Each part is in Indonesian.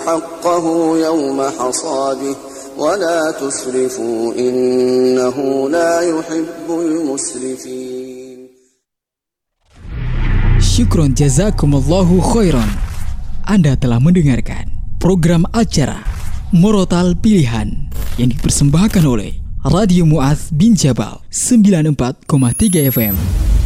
حقه يوم حصاده ولا تسرفوا إنه لا يحب المسرفين. Syukron jazakumullahu khairan. Anda telah mendengarkan program acara Murotal Pilihan yang dipersembahkan oleh Radio Mu'adz bin Jabal 94,3 FM.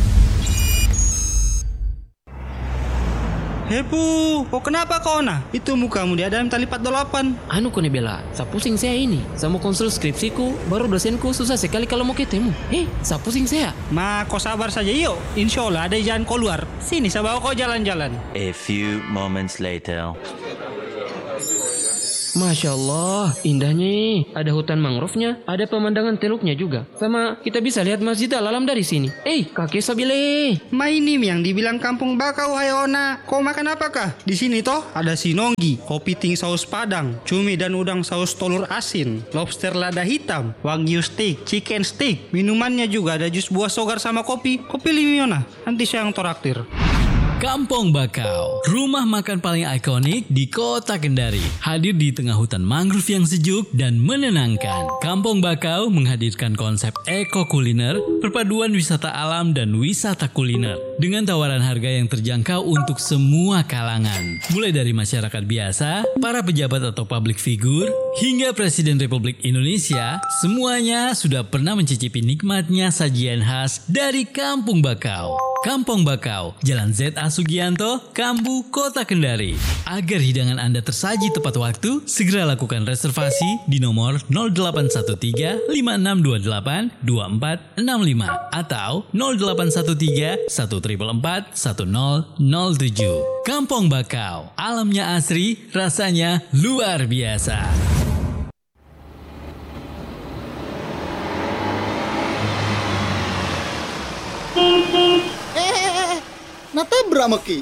Hepu, kok kenapa kau nah? Itu mukamu di dalam tali 48. Anu kone bela, sa pusing saya ini. Saya mau konsul skripsiku, baru dosenku susah sekali kalau mau ketemu. Sa pusing saya. Ma, kau sabar saja yuk. Insya Allah ada jalan keluar. Sini, saya bawa kau jalan-jalan. A few moments later. Masya Allah, indahnya. Ada hutan mangrove-nya, ada pemandangan teluknya juga. Sama kita bisa lihat Masjid Al-Alam dari sini. Kakek Sabile. Ma, ini yang dibilang kampung bakau, hai Ona. Kau makan apakah? Di sini toh ada sinonggi, kopi ting saus padang, cumi dan udang saus telur asin, lobster lada hitam, wagyu steak, chicken steak. Minumannya juga ada jus buah sogar sama kopi. Kopi pilih Ona, nanti saya yang toraktir. Kampung Bakau, rumah makan paling ikonik di kota Kendari. Hadir di tengah hutan mangrove yang sejuk dan menenangkan. Kampung Bakau menghadirkan konsep eko kuliner, perpaduan wisata alam dan wisata kuliner. Dengan tawaran harga yang terjangkau untuk semua kalangan. Mulai dari masyarakat biasa, para pejabat atau public figure, hingga Presiden Republik Indonesia, semuanya sudah pernah mencicipi nikmatnya sajian khas dari Kampung Bakau. Kampung Bakau, Jalan Z.A. Sugianto, Kambu, Kota Kendari. Agar hidangan Anda tersaji tepat waktu, segera lakukan reservasi di nomor 0813 5628 2465 atau 0813 1444 1007. Kampung Bakau, alamnya asri, rasanya luar biasa. Natabrak maki.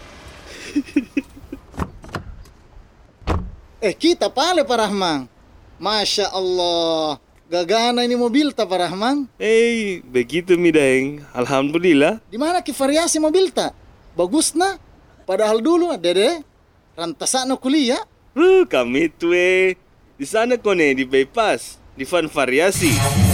Kita pale Pak Rahman. Masya Allah, gagana ini mobil ta Pak Rahman. Begitu mideng. Alhamdulillah. Di mana ki variasi mobil ta? Bagus na. Padahal dulu dede rantasana kuliah. Kami tuh di sana kone di bypass, di Van Variasi.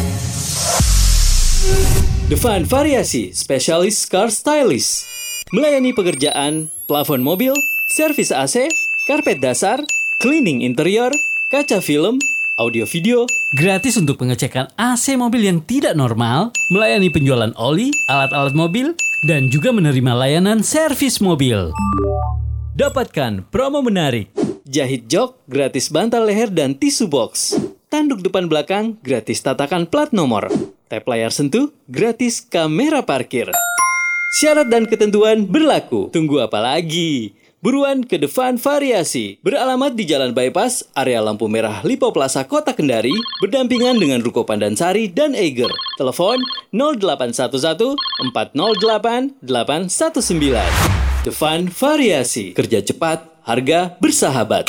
The Van Variasi, spesialis car stylist. Melayani pekerjaan, plafon mobil, servis AC, karpet dasar, cleaning interior, kaca film, audio video, gratis untuk pengecekan AC mobil yang tidak normal, melayani penjualan oli, alat-alat mobil, dan juga menerima layanan servis mobil. Dapatkan promo menarik. Jahit jok, gratis bantal leher dan tisu box. Tanduk depan belakang, gratis tatakan plat nomor. Tap layar sentuh, gratis kamera parkir. Syarat dan ketentuan berlaku. Tunggu apa lagi? Buruan ke The Van Variasi. Beralamat di Jalan Bypass, area lampu merah Lipo Plaza Kota Kendari, berdampingan dengan Ruko Pandansari dan Eiger. Telepon 0811 408 819. The Van Variasi. Kerja cepat, harga bersahabat.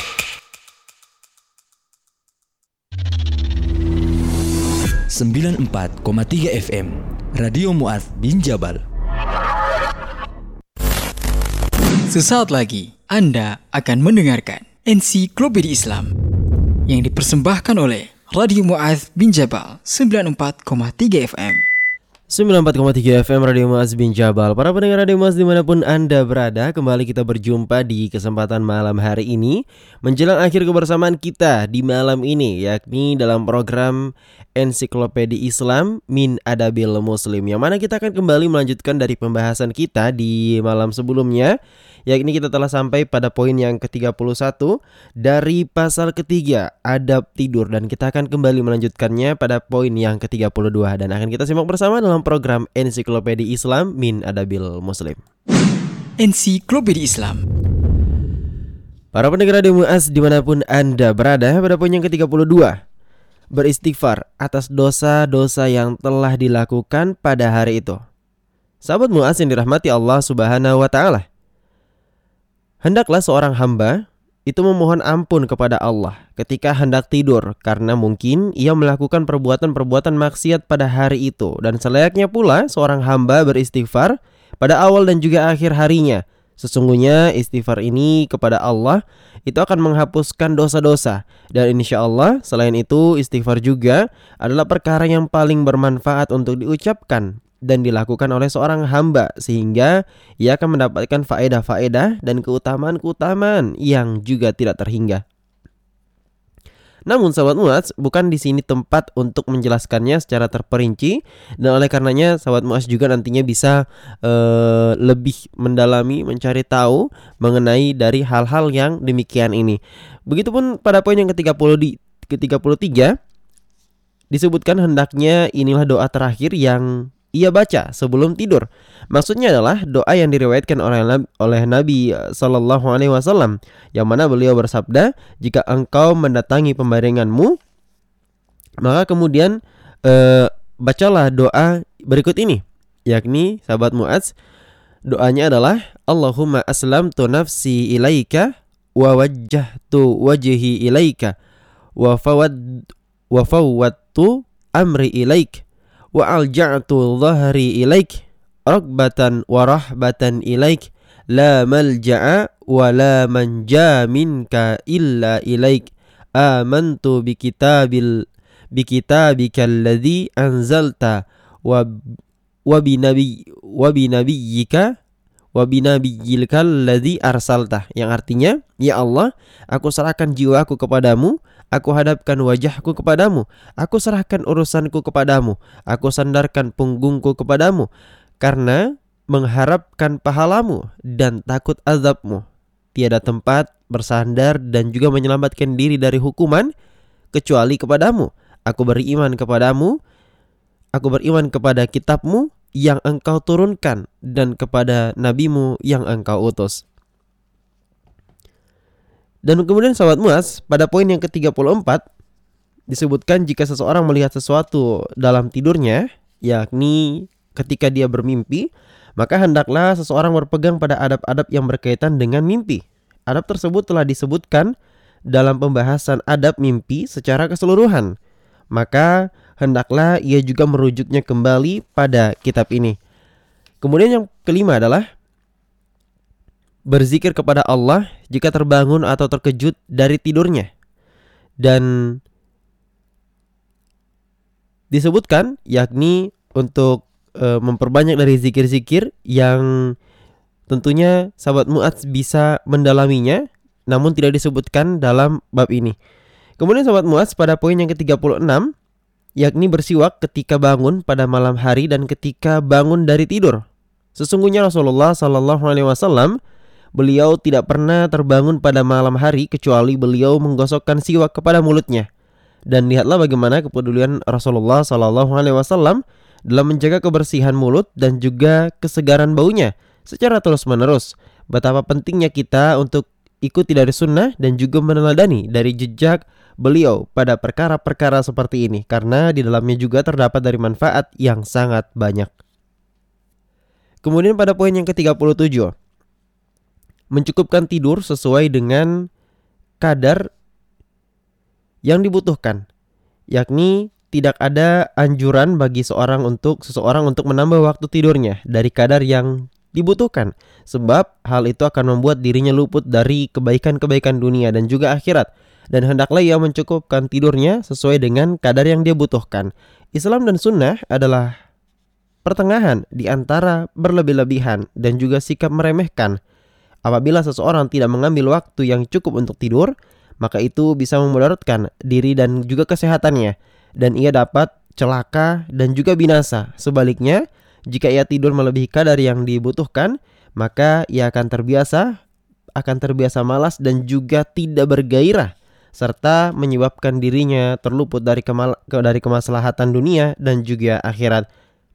(94,3 FM) Radio Mu'adz bin Jabal. Sesaat lagi Anda akan mendengarkan Ensiklopedia Islam yang dipersembahkan oleh Radio Mu'adz bin Jabal 94,3 FM. 94,3 FM Radio Mu'adz bin Jabal. Para pendengar Radio Mu'adz dimanapun Anda berada, kembali kita berjumpa di kesempatan malam hari ini menjelang akhir kebersamaan kita di malam ini, yakni dalam program Ensiklopedia Islam Min Adabil Muslim, yang mana kita akan kembali melanjutkan dari pembahasan kita di malam sebelumnya, yakni kita telah sampai pada poin yang ke-31 dari pasal ketiga, adab tidur, dan kita akan kembali melanjutkannya pada poin yang ke-32 dan akan kita simak bersama dalam program Ensiklopedia Islam Min Adabil Muslim. Ensiklopedia Islam. Para pendengar Radio Mu'adz dimanapun Anda berada, pada poin yang ke-32, beristighfar atas dosa-dosa yang telah dilakukan pada hari itu. Sahabat Mu'adz yang dirahmati Allah Subhanahu wa Ta'ala, hendaklah seorang hamba itu memohon ampun kepada Allah ketika hendak tidur, karena mungkin ia melakukan perbuatan-perbuatan maksiat pada hari itu. Dan selayaknya pula seorang hamba beristighfar pada awal dan juga akhir harinya, Sesungguhnya istighfar ini kepada Allah itu akan menghapuskan dosa-dosa. Dan insya Allah selain itu istighfar juga adalah perkara yang paling bermanfaat untuk diucapkan dan dilakukan oleh seorang hamba, sehingga ia akan mendapatkan faedah-faedah dan keutamaan-keutamaan yang juga tidak terhingga. Namun sahabat Muaz, bukan di sini tempat untuk menjelaskannya secara terperinci, dan oleh karenanya sahabat Muaz juga nantinya bisa lebih mendalami, mencari tahu mengenai dari hal-hal yang demikian ini. Begitupun pada poin yang ke-33 disebutkan hendaknya inilah doa terakhir yang ia baca sebelum tidur. Maksudnya adalah doa yang diriwayatkan oleh Nabi SAW, yang mana beliau bersabda, jika engkau mendatangi pembaringanmu, maka kemudian bacalah doa berikut ini, yakni sahabat Muaz, doanya adalah Allahumma aslamtu nafsi ilaika wa wajjahtu wajhi ilaika wa fawwadtu amri ilaika wa alja'tu dhahri ilaik ragbatan wa rahbatan ilaik la malja'a wa la manja minka illa ilaik amantu bikitabika alladhi anzalta wa binabiyyika alladhi arsalta, yang artinya, ya Allah, aku serahkan jiwaku kepadamu, aku hadapkan wajahku kepadamu, aku serahkan urusanku kepadamu, aku sandarkan punggungku kepadamu, karena mengharapkan pahalamu dan takut azabmu. Tiada tempat bersandar dan juga menyelamatkan diri dari hukuman kecuali kepadamu. Aku beriman kepadamu, aku beriman kepada kitabmu yang engkau turunkan dan kepada nabimu yang engkau utus. Dan kemudian sahabat Muaz, pada poin yang ke-34 disebutkan jika seseorang melihat sesuatu dalam tidurnya, yakni ketika dia bermimpi, maka hendaklah seseorang berpegang pada adab-adab yang berkaitan dengan mimpi. Adab tersebut telah disebutkan dalam pembahasan adab mimpi secara keseluruhan. Maka hendaklah ia juga merujuknya kembali pada kitab ini. Kemudian yang kelima adalah berzikir kepada Allah jika terbangun atau terkejut dari tidurnya. Dan disebutkan yakni untuk memperbanyak dari zikir-zikir yang tentunya sahabat Muaz bisa mendalaminya, namun tidak disebutkan dalam bab ini. Kemudian sahabat Muaz, pada poin yang ke-36 yakni bersiwak ketika bangun pada malam hari dan ketika bangun dari tidur. Sesungguhnya Rasulullah SAW beliau tidak pernah terbangun pada malam hari kecuali beliau menggosokkan siwak kepada mulutnya. Dan lihatlah bagaimana kepedulian Rasulullah SAW dalam menjaga kebersihan mulut dan juga kesegaran baunya secara terus-menerus. Betapa pentingnya kita untuk ikuti dari sunnah dan juga meneladani dari jejak beliau pada perkara-perkara seperti ini, karena di dalamnya juga terdapat dari manfaat yang sangat banyak. Kemudian pada poin yang ke-37, mencukupkan tidur sesuai dengan kadar yang dibutuhkan, yakni tidak ada anjuran bagi seseorang untuk menambah waktu tidurnya dari kadar yang dibutuhkan, sebab hal itu akan membuat dirinya luput dari kebaikan-kebaikan dunia dan juga akhirat. Dan hendaklah ia mencukupkan tidurnya sesuai dengan kadar yang dia butuhkan. Islam dan sunnah adalah pertengahan di antara berlebih-lebihan dan juga sikap meremehkan. Apabila seseorang tidak mengambil waktu yang cukup untuk tidur, maka itu bisa memudaratkan diri dan juga kesehatannya, dan ia dapat celaka dan juga binasa. Sebaliknya, jika ia tidur melebihi kadar yang dibutuhkan, maka ia akan terbiasa malas dan juga tidak bergairah, serta menyebabkan dirinya terluput dari kemaslahatan dunia dan juga akhirat.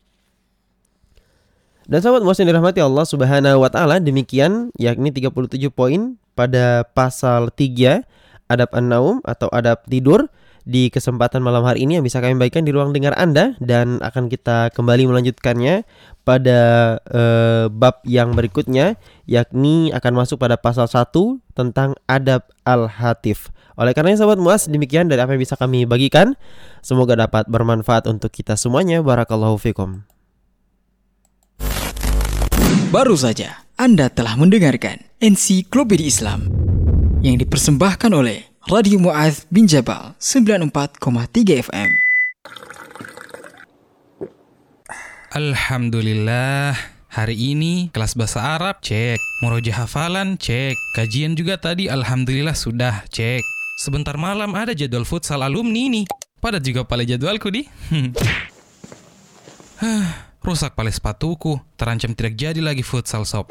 Dan sahabat Muaz yang dirahmati Allah Subhanahu wa taala, demikian yakni 37 poin pada pasal 3 adab an-naum atau adab tidur di kesempatan malam hari ini yang bisa kami bagikan di ruang dengar Anda, dan akan kita kembali melanjutkannya pada bab yang berikutnya, yakni akan masuk pada pasal 1 tentang adab al-hatif. Oleh karenanya sahabat Muaz, demikian dari apa yang bisa kami bagikan. Semoga dapat bermanfaat untuk kita semuanya. Barakallahu fikum. Baru saja Anda telah mendengarkan Ensiklopedia Islam yang dipersembahkan oleh Radio Mu'adz bin Jabal 94,3 FM. Alhamdulillah, hari ini kelas bahasa Arab cek, murojaah hafalan cek, kajian juga tadi alhamdulillah sudah cek. Sebentar malam ada jadwal futsal alumni nih. Padat juga pale jadwalku di. Rusak pale sepatuku, terancam tidak jadi lagi futsal sob.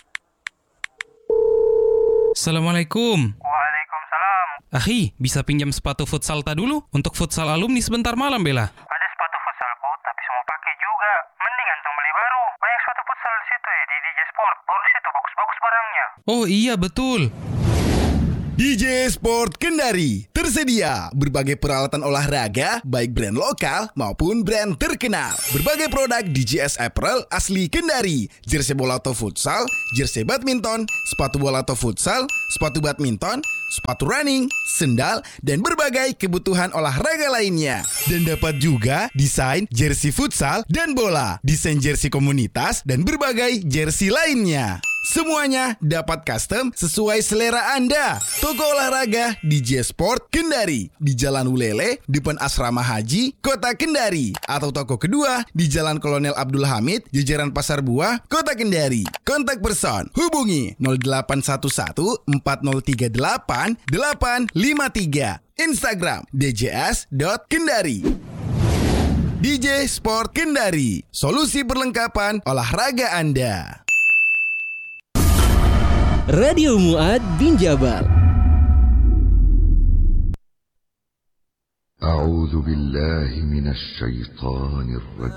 Assalamualaikum. Waalaikumsalam. Akhi, bisa pinjam sepatu futsal ta dulu untuk futsal alumni sebentar malam bela? Ada sepatu futsalku, tapi semua pakai juga. Mending antum beli baru. Banyak sepatu futsal di situ ya, di DJ Sport. Baru situ bagus-bagus barangnya. Oh iya betul. DJ Sport Kendari tersedia berbagai peralatan olahraga baik brand lokal maupun brand terkenal. Berbagai produk DJS Apparel asli Kendari, jersey bola atau futsal, jersey badminton, sepatu bola atau futsal, sepatu badminton, sepatu running, sendal, dan berbagai kebutuhan olahraga lainnya. Dan dapat juga desain jersey futsal dan bola, desain jersey komunitas, dan berbagai jersey lainnya. Semuanya dapat custom sesuai selera Anda. Toko olahraga DJ Sport Kendari di Jalan Ulele, depan Asrama Haji, Kota Kendari. Atau toko kedua di Jalan Kolonel Abdul Hamid, jajaran Pasar Buah, Kota Kendari. Kontak person hubungi 0811 4038 853. Instagram djs.kendari. DJ Sport Kendari, solusi perlengkapan olahraga Anda. Radio Mu'adz bin Jabal. A'udzu billahi minasy syaithanir rajim.